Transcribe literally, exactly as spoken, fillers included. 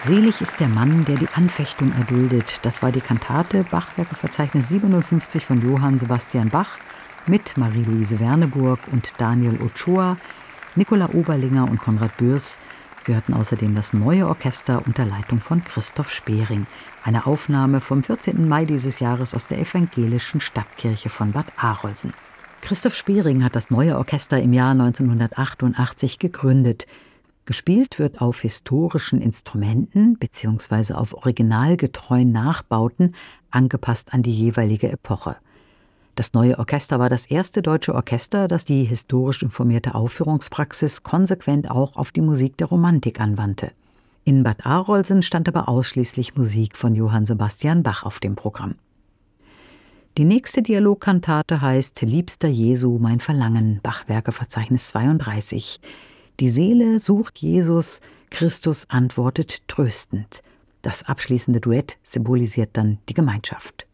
Selig ist der Mann, der die Anfechtung erduldet. Das war die Kantate Bachwerkeverzeichnis siebenundfünfzig von Johann Sebastian Bach mit Marie-Louise Werneburg und Daniel Ochoa, Nicola Oberlinger und Konrad Bürs. Sie hörten außerdem das Neue Orchester unter Leitung von Christoph Spering. Eine Aufnahme vom vierzehnten Mai dieses Jahres aus der evangelischen Stadtkirche von Bad Arolsen. Christoph Spering hat das Neue Orchester im Jahr neunzehnhundertachtundachtzig gegründet. Gespielt wird auf historischen Instrumenten bzw. auf originalgetreuen Nachbauten, angepasst an die jeweilige Epoche. Das Neue Orchester war das erste deutsche Orchester, das die historisch informierte Aufführungspraxis konsequent auch auf die Musik der Romantik anwandte. In Bad Arolsen stand aber ausschließlich Musik von Johann Sebastian Bach auf dem Programm. Die nächste Dialogkantate heißt »Liebster Jesu, mein Verlangen«, Bachwerkeverzeichnis zweiunddreißig. Die Seele sucht Jesus, Christus antwortet tröstend. Das abschließende Duett symbolisiert dann die Gemeinschaft.